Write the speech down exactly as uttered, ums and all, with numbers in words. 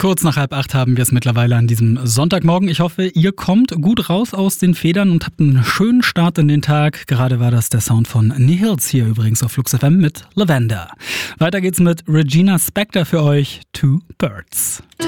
Kurz nach halb acht haben wir es mittlerweile an diesem Sonntagmorgen. Ich hoffe, ihr kommt gut raus aus den Federn und habt einen schönen Start in den Tag. Gerade war das der Sound von Nihils hier übrigens auf Flux F M mit Lavender. Weiter geht's mit Regina Spektor für euch, Two Birds.